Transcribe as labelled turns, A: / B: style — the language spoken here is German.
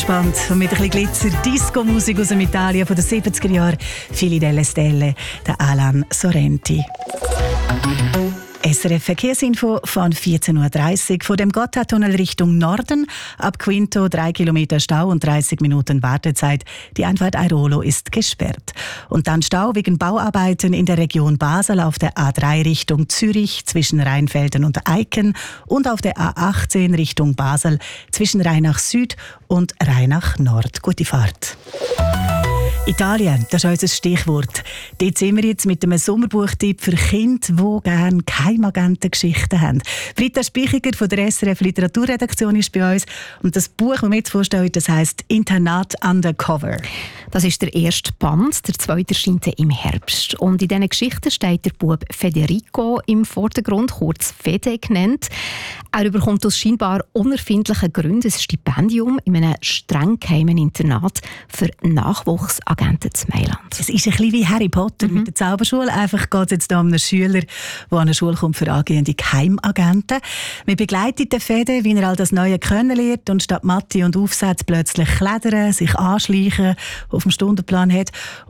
A: Spannend. Und mit ein bisschen Glitzer, Disco-Musik aus dem Italien von den 70er Jahren. Fili delle Stelle, der Alan Sorrenti. SRF Verkehrsinfo von 14.30 Uhr. Von dem Gotthardtunnel Richtung Norden. Ab Quinto 3 Kilometer Stau und 30 Minuten Wartezeit. Die Einfahrt Airolo ist gesperrt. Und dann Stau wegen Bauarbeiten in der Region Basel auf der A3 Richtung Zürich zwischen Rheinfelden und Eiken und auf der A18 Richtung Basel zwischen Rheinach Süd und Rheinach Nord. Gute Fahrt. Italien, das ist unser Stichwort. Dort sind wir jetzt mit einem Sommerbuchtipp für Kinder, die gerne Geheimagentengeschichten haben. Britta Spichiger von der SRF Literaturredaktion ist bei uns. Und das Buch, das wir jetzt vorstellen, das heisst «Internat Undercover».
B: Das ist der erste Band, der zweite erscheint im Herbst. Und in diesen Geschichten steht der Bub Federico im Vordergrund, kurz Fede genannt. Er bekommt aus scheinbar unerfindlichen Gründen ein Stipendium in einem streng geheimen Internat für Nachwuchsagenten zu Mailand.
A: Es ist ein bisschen wie Harry Potter mit der Zauberschule. Einfach geht es jetzt um einen Schüler, der an eine Schule kommt für angehende Geheimagenten. Wir begleiten den Fede, wie er all das Neue kennenlernt und statt Mathe und Aufsätze plötzlich klettern, sich anschleichen, auf dem Stundenplan hat.